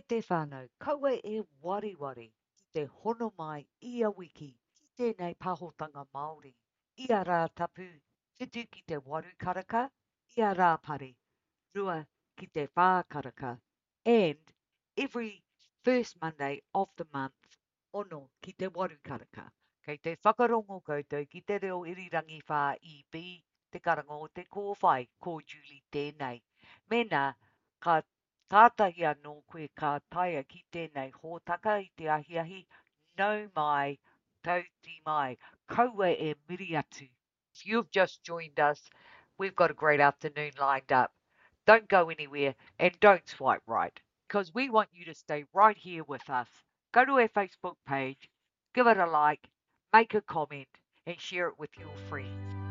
te whānau, kaua e wari wari, ki te hono mai ia wiki, ki tēnei pahotanga Māori. Ia rā tapu, whitu ki te waru karaka, ia rā pare, rua ki te whā karaka. And every first Monday of the month, ono ki te waru karaka. Kei te whakarongo koutou ki te reo irirangi whā EB, te karango o te kōwhai, ko Julie tēnei. Mena, ka tātahi anō koe ka taia ki tēnei hōtaka i te ahiahi, nau mai, tauti mai, kaua e miri atu. If you've just joined us, we've got a great afternoon lined up. Don't go anywhere and don't swipe right, because we want you to stay right here with us. Go to our Facebook page, give it a like, make a comment, and share it with your friends.